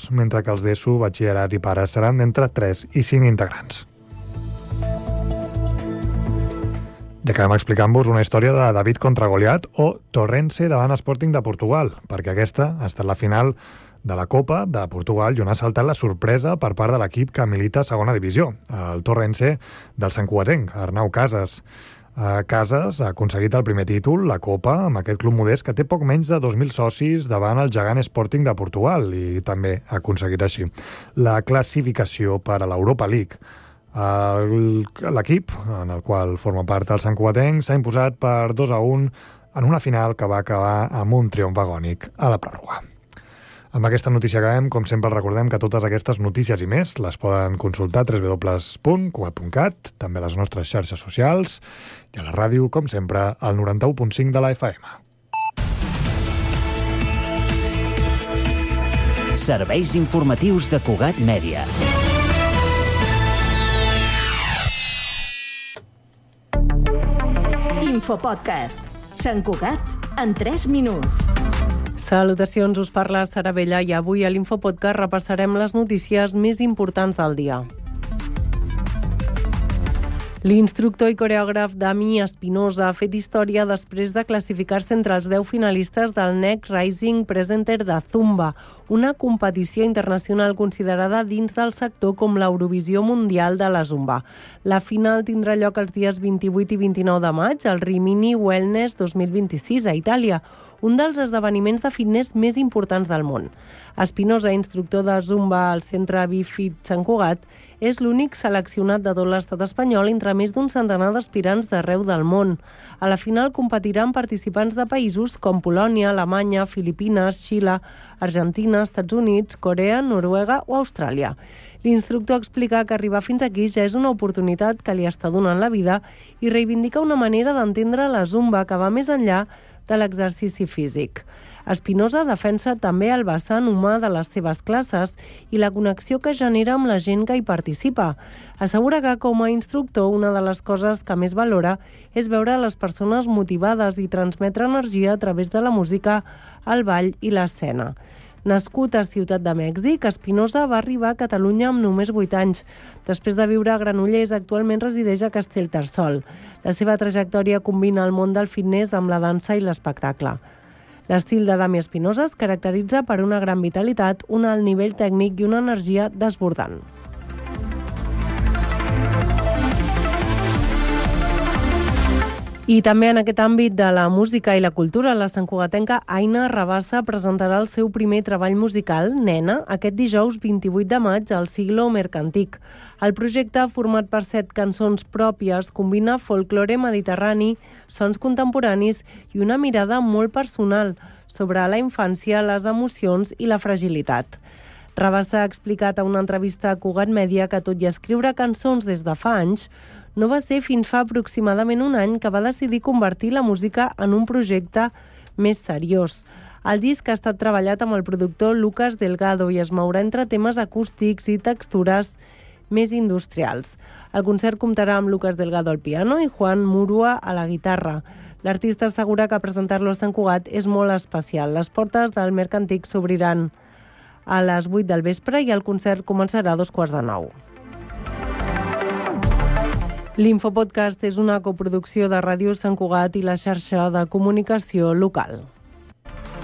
menors, mentre que els d'ESO, batxillerat i pares seran d'entre 3 i 5 integrants. I acabem explicant-vos una història de David contra Goliat o Torrense davant Sporting de Portugal, perquè aquesta ha estat la final de la Copa de Portugal i on ha saltat la sorpresa per part de l'equip que milita a segona divisió, el Torrense del santcugatenc, Arnau Casas. Casas ha aconseguit el primer títol, la Copa, amb aquest club modest que té poc menys de 2.000 socis davant el gegant Sporting de Portugal i també ha aconseguit així la classificació per a l'Europa League. L'equip, en el qual forma part el santcugatenc, s'ha imposat per 2-1 en una final que va acabar amb un triomf agònic a la pròrroga. Amb aquesta notícia acabem. Com sempre, recordem que totes aquestes notícies i més les poden consultar a www.cugat.cat, també a les nostres xarxes socials i a la ràdio, com sempre, al 91.5 de la FM. Serveis informatius de Cugat Mèdia. Infopodcast. Sant Cugat en 3 minuts. Salutacions, us parla Sara Vella i avui a l'Infopodcast repassarem les notícies més importants del dia. L'instructor i coreògraf Dami Espinosa ha fet història després de classificar-se entre els 10 finalistes del Next Rising Presenter de Zumba, una competició internacional considerada dins del sector com l'Eurovisió Mundial de la Zumba. La final tindrà lloc els dies 28 i 29 de maig al Rimini Wellness 2026 a Itàlia, un dels esdeveniments de fitness més importants del món. Espinosa, instructor de Zumba al Centre Bifit Sant Cugat, és l'únic seleccionat de tot l'estat espanyol entre més d'un centenar d'aspirants d'arreu del món. A la final competiran participants de països com Polònia, Alemanya, Filipines, Xile, Argentina, Estats Units, Corea, Noruega o Austràlia. L'instructor explica que arribar fins aquí ja és una oportunitat que li està donant la vida i reivindica una manera d'entendre la Zumba que va més enllà de l'exercici físic. Espinosa defensa també el vessant humà de les seves classes i la connexió que genera amb la gent que hi participa. Assegura que, com a instructor, una de les coses que més valora és veure les persones motivades i transmetre energia a través de la música, el ball i l'escena. Nascut a Ciutat de Mèxic, Espinosa va arribar a Catalunya amb només 8 anys. Després de viure a Granollers, actualment resideix a Castellterçol. La seva trajectòria combina el món del fitness amb la dansa i l'espectacle. L'estil de Dami Espinosa es caracteritza per una gran vitalitat, un alt nivell tècnic i una energia desbordant. I també en aquest àmbit de la música i la cultura, la santcugatenca Aina Rabassa presentarà el seu primer treball musical, Nena, aquest dijous 28 de maig al Siglo Mercantic. El projecte, format per 7 cançons pròpies, combina folklore mediterrani, sons contemporanis i una mirada molt personal sobre la infància, les emocions i la fragilitat. Rabassa ha explicat a una entrevista a Cugat Mèdia que, tot i escriure cançons des de fa anys, no va ser fins fa aproximadament un any que va decidir convertir la música en un projecte més seriós. El disc ha estat treballat amb el productor Lucas Delgado i es mourà entre temes acústics i textures més industrials. El concert comptarà amb Lucas Delgado al piano i Juan Murua a la guitarra. L'artista assegura que presentar-lo a Sant Cugat és molt especial. Les portes del Mercantic s'obriran a les 8 del vespre i el concert començarà a 8:45. L'Infopodcast és una coproducció de Ràdio Sant Cugat i la xarxa de comunicació local.